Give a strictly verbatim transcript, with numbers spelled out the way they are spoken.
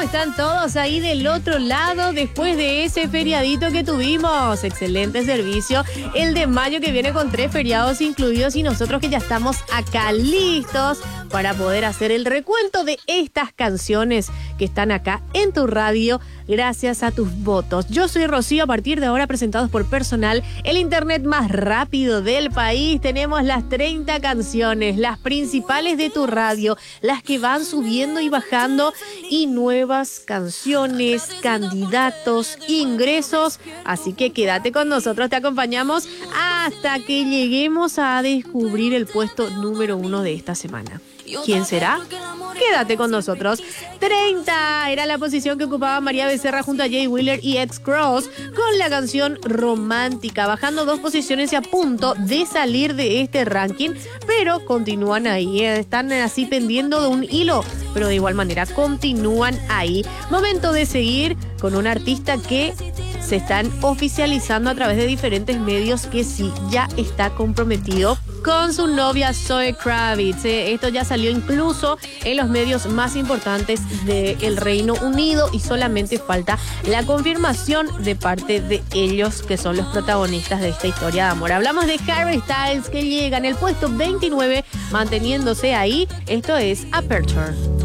están todos ahí del otro lado después de ese feriadito que tuvimos? Excelente servicio. El de mayo que viene con tres feriados incluidos y nosotros que ya estamos acá listos para poder hacer el recuento de estas canciones que están acá en tu radio gracias a tus votos. Yo soy Rocío, a partir de ahora presentados por Personal, el internet más rápido del país. Tenemos las treinta canciones, las principales de tu radio, las que van subiendo y bajando y nuevas canciones, candidatos, ingresos. Así que quédate con nosotros, te acompañamos hasta que lleguemos a descubrir el puesto número uno de esta semana. ¿Quién será? Quédate con nosotros. treinta era la posición que ocupaba María Becerra junto a Jay Wheeler y X-Cross con la canción Romántica, bajando dos posiciones y a punto de salir de este ranking, pero continúan ahí, están así pendiendo de un hilo, pero de igual manera continúan ahí. Momento de seguir con un artista que se están oficializando a través de diferentes medios que sí, ya está comprometido con su novia Zoe Kravitz. Eh, esto ya salió incluso en los medios más importantes del Reino Unido y solamente falta la confirmación de parte de ellos, que son los protagonistas de esta historia de amor. Hablamos de Harry Styles, que llega en el puesto veintinueve, manteniéndose ahí. Esto es Aperture.